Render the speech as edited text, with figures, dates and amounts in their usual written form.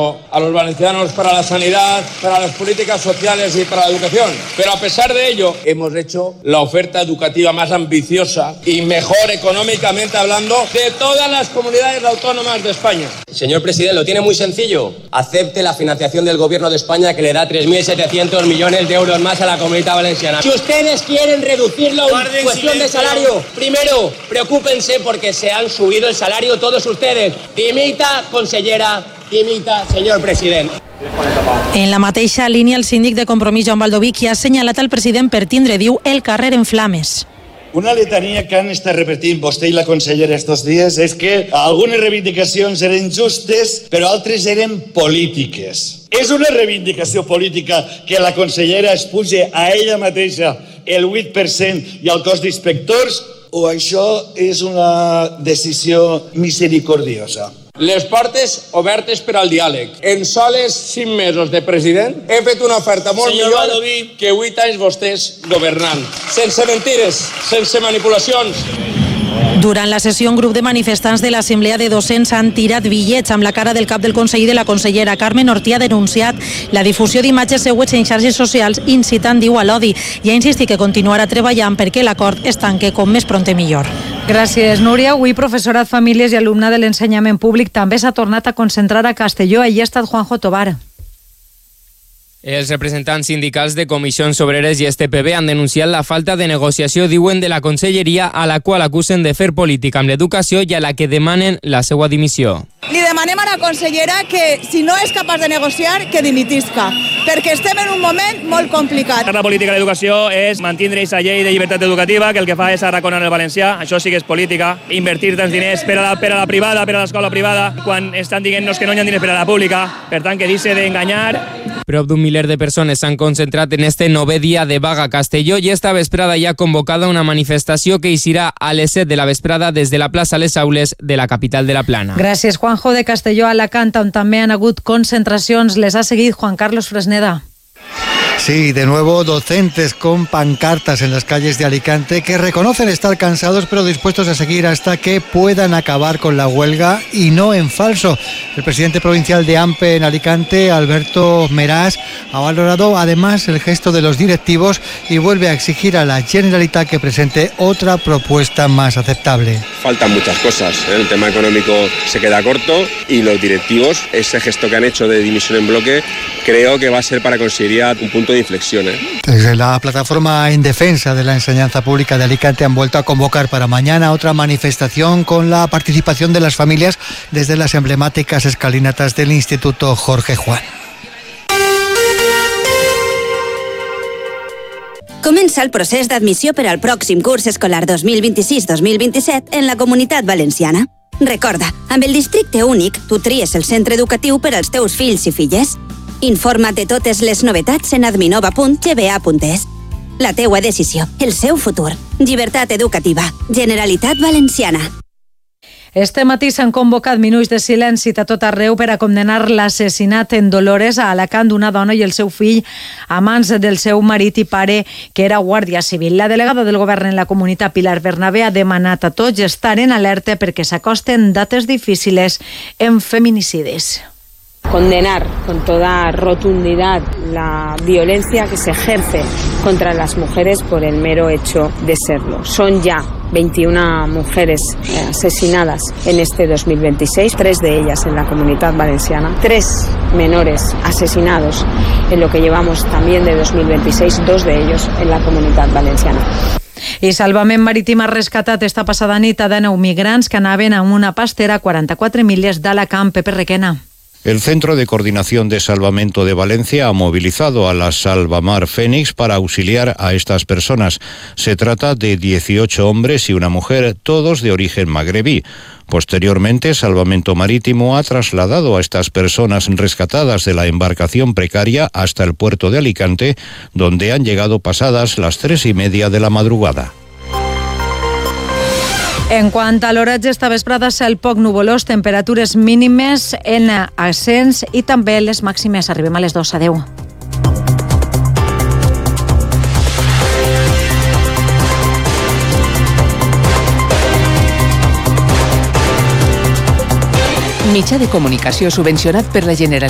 apoyo a los valencianos para la sanidad, para las políticas sociales y para la educación. Pero a pesar de ello, hemos hecho la oferta educativa más ambiciosa y mejor económicamente hablando de todas las comunidades autónomas de España. Señor presidente, lo tiene muy sencillo. Acepte la financiación del Gobierno de España, que le da 3.700 millones de euros más a la Comunidad Valenciana. Si ustedes quieren reducirlo en cuestión de salario, primero, preocúpense porque se han subido el salario todos ustedes. Dimita, consellera, dimita, señor presidente. En la mateixa línia, el síndic de Compromís, Joan Baldoví, qui ha assenyalat al president per tindre, diu, el carrer en flames. Una letania que han estat repetint vostè i la consellera estos dies és que algunes reivindicacions eren justes, però altres eren polítiques. És una reivindicació política que la consellera es pugi a ella mateixa el 8% i al cos d'inspectors, o això és una decisió misericordiosa? Les portes obertes per al diàleg. En soles 5 mesos de president he fet una oferta molt millor que 8 anys vostès governant. Sense mentires, sense manipulacions. Durant la sessió, un grup de manifestants de l'Assemblea de Docents han tirat bitllets amb la cara del cap del Consell i de la consellera. Carmen Ortí ha denunciat la difusió d'imatges seues en xarxes socials incitant, diu, a l'odi, i ha insistit que continuarà treballant perquè l'acord es tanque com més prompte millor. Gràcies, Núria. Avui, professorat, famílies i alumne de l'ensenyament públic també s'ha tornat a concentrar a Castelló. Allí ha estat Juanjo Tobar. Els representants sindicals de Comissions Obreres i STPB han denunciat la falta de negociació, diuen, de la conselleria, a la qual acusen de fer política amb l'educació i a la que demanen la seva dimissió. Li demanem a la consellera que, si no és capaç de negociar, que dimitisca, perquè estem en un moment molt complicat. La política de l'educació és mantindre aquesta llei de llibertat educativa, que el que fa és arraconar el valencià. Això sí que és política. Invertir tants diners per a la privada, per a l'escola privada, quan estan dient-nos que no hi ha diners per a la pública. Per tant, que deixe d'enganyar. Prop d'un miler de persones s'han concentrat en este 9è dia de vaga a Castelló i esta vesprada hi ha convocada una manifestació que eixirà a les 7 de la vesprada des de la plaça Les Aules de la capital de la Plana. Gràcies, Juanjo. De Castelló a Alacant, on també han hagut concentracions, les ha seguit Juan Carlos Fresneda. Sí, de nuevo docentes con pancartas en las calles de Alicante que reconocen estar cansados pero dispuestos a seguir hasta que puedan acabar con la huelga y no en falso. El presidente provincial de AMPE en Alicante, Alberto Meras, ha valorado además el gesto de los directivos y vuelve a exigir a la Generalitat que presente otra propuesta más aceptable. Faltan muchas cosas, el tema económico se queda corto y los directivos, ese gesto que han hecho de dimisión en bloque, creo que va a ser para conseguir un punto de inflexión. Desde la plataforma en defensa de la enseñanza pública de Alicante han vuelto a convocar para mañana otra manifestación con la participación de las familias desde las emblemáticas escalinatas del Instituto Jorge Juan. Comença el procés d'admissió per al pròxim curs escolar 2026-2027 en la Comunitat Valenciana. Recorda, amb el districte únic, tu tries el centre educatiu per als teus fills i filles. Informa't de totes les novetats en adminova.gba.es. La teua decisió, el seu futur. Llibertat educativa. Generalitat Valenciana. Este matí s'han convocat minuts de silenci a tot arreu per a condenar l'assassinat en Dolores a Alacant d'una dona i el seu fill a mans del seu marit i pare, que era guàrdia civil. La delegada del govern en la comunitat, Pilar Bernabé, ha demanat a tots estar en alerta perquè s'acosten dates difíciles en feminicidis. Condenar con toda rotundidad la violencia que se ejerce contra las mujeres por el mero hecho de serlo. Son ya 21 mujeres asesinadas en este 2026, 3 de ellas en la Comunitat Valenciana, 3 menores asesinados en lo que llevamos también de 2026, 2 de ellos en la Comunitat Valenciana. I Salvament Marítim ha rescatat esta passada nit a 19 migrants que anaven a una pastera a 44 milles d'Alacant. Pepe Requena. El Centro de Coordinación de Salvamento de Valencia ha movilizado a la Salvamar Fénix para auxiliar a estas personas. Se trata de 18 hombres y una mujer, todos de origen magrebí. Posteriormente, Salvamento Marítimo ha trasladado a estas personas rescatadas de la embarcación precaria hasta el puerto de Alicante, donde han llegado pasadas las 3:30 de la madrugada. En quant a l'oratge, esta vesprada cel poc nuvolós, temperatures mínimes en ascens i també les màximes. Arribem a les 2. Adéu. Mitjà de comunicació subvencionat per la Generalitat.